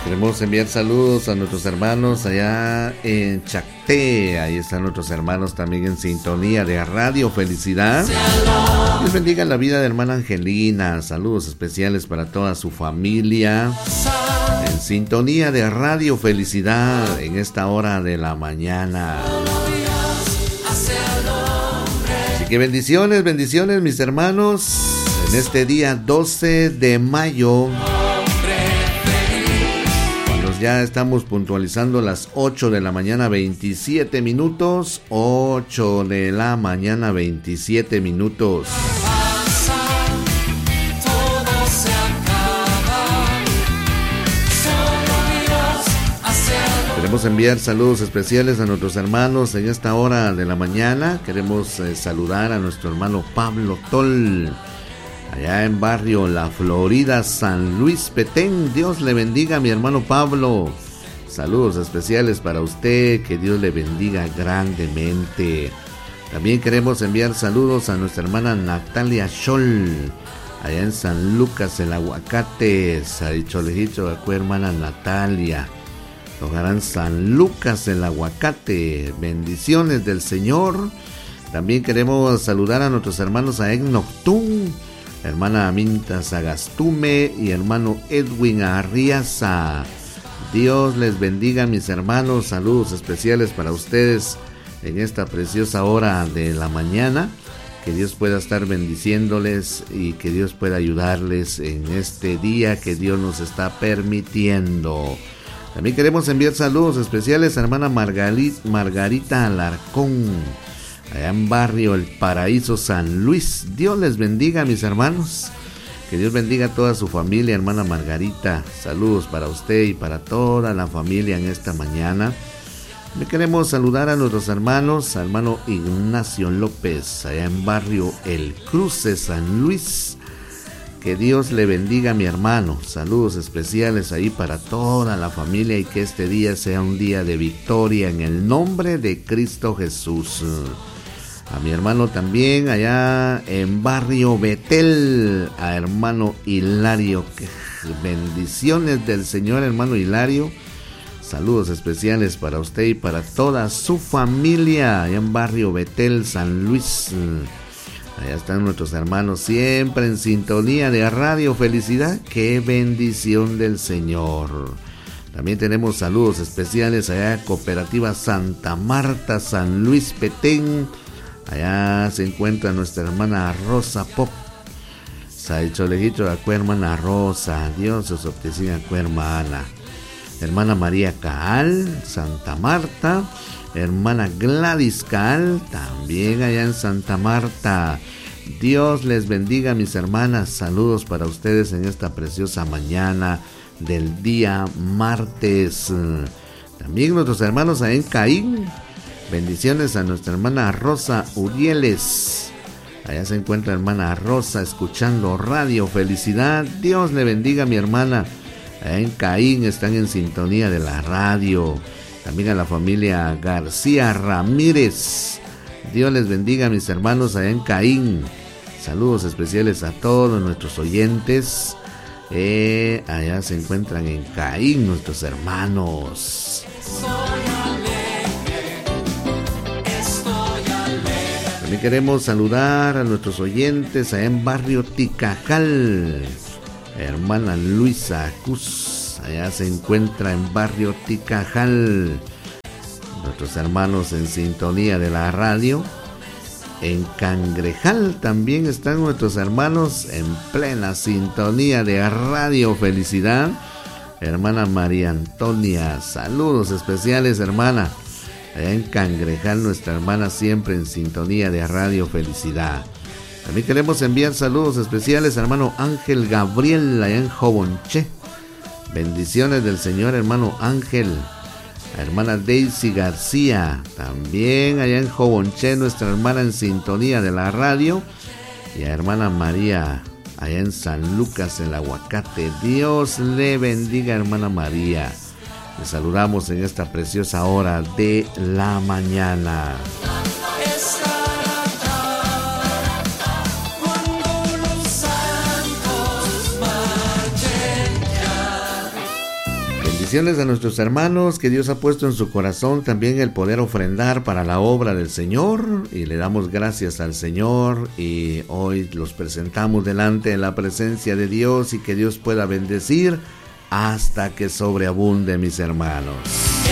Queremos enviar saludos a nuestros hermanos allá en Chacté. Ahí están nuestros hermanos también en sintonía de Radio Felicidad. Dios bendiga la vida de hermana Angelina. Saludos especiales para toda su familia. En sintonía de Radio Felicidad en esta hora de la mañana. Así que bendiciones, bendiciones mis hermanos. En este día 12 de mayo. Ya estamos puntualizando las 8 de la mañana 27 minutos. 8 de la mañana 27 minutos. Queremos enviar saludos especiales a nuestros hermanos en esta hora de la mañana. Queremos saludar a nuestro hermano Pablo Tol, allá en barrio La Florida, San Luis Petén. Dios le bendiga a mi hermano Pablo. Saludos especiales para usted. Que Dios le bendiga grandemente. También queremos enviar saludos a nuestra hermana Natalia Scholl, allá en San Lucas, el Aguacate. Saicholejicho, acu hermana Natalia. Tocarán San Lucas, el Aguacate. Bendiciones del Señor. También queremos saludar a nuestros hermanos a Noctún, hermana Aminta Sagastume y hermano Edwin Arriaza. Dios les bendiga mis hermanos. Saludos especiales para ustedes en esta preciosa hora de la mañana. Que Dios pueda estar bendiciéndoles y que Dios pueda ayudarles en este día que Dios nos está permitiendo. También queremos enviar saludos especiales a hermana Margarita Alarcón, allá en barrio El Paraíso, San Luis. Dios les bendiga mis hermanos. Que Dios bendiga a toda su familia, hermana Margarita. Saludos para usted y para toda la familia en esta mañana. Le queremos saludar a nuestros hermanos, al hermano Ignacio López, allá en barrio El Cruce, San Luis. Que Dios le bendiga a mi hermano. Saludos especiales ahí para toda la familia y que este día sea un día de victoria en el nombre de Cristo Jesús. A mi hermano también allá en barrio Betel, a hermano Hilario. Bendiciones del Señor, hermano Hilario. Saludos especiales para usted y para toda su familia allá en barrio Betel, San Luis. Allá están nuestros hermanos siempre en sintonía de Radio Felicidad. ¡Qué bendición del Señor! También tenemos saludos especiales allá en Cooperativa Santa Marta, San Luis Petén. Allá se encuentra nuestra hermana Rosa Pop. Saicholejito de acu hermana Rosa. Dios os obtesiga acu hermana. Hermana María Caal, Santa Marta. Hermana Gladys Caal, también allá en Santa Marta. Dios les bendiga mis hermanas. Saludos para ustedes en esta preciosa mañana del día martes. También nuestros hermanos allá en Caín. Bendiciones a nuestra hermana Rosa Urieles. Allá se encuentra hermana Rosa escuchando Radio Felicidad. Dios le bendiga a mi hermana. Allá en Caín están en sintonía de la radio. También a la familia García Ramírez. Dios les bendiga a mis hermanos allá en Caín. Saludos especiales a todos nuestros oyentes. Allá se encuentran en Caín nuestros hermanos. También queremos saludar a nuestros oyentes allá en barrio Ticajal. Hermana Luisa Cus, allá se encuentra en barrio Ticajal. Nuestros hermanos en sintonía de la radio. En Cangrejal también están nuestros hermanos en plena sintonía de Radio Felicidad. Hermana María Antonia, saludos especiales hermana. Allá en Cangrejal nuestra hermana siempre en sintonía de Radio Felicidad. También queremos enviar saludos especiales a hermano Ángel Gabriel allá en Jobonché. Bendiciones del Señor hermano Ángel. A hermana Daisy García, también allá en Jobonché, nuestra hermana en sintonía de la radio. Y a hermana María, allá en San Lucas, el Aguacate. Dios le bendiga, hermana María. Le saludamos en esta preciosa hora de la mañana. Bendiciones a nuestros hermanos que Dios ha puesto en su corazón también el poder ofrendar para la obra del Señor, y le damos gracias al Señor, y hoy los presentamos delante de la presencia de Dios, y que Dios pueda bendecir hasta que sobreabunde, mis hermanos.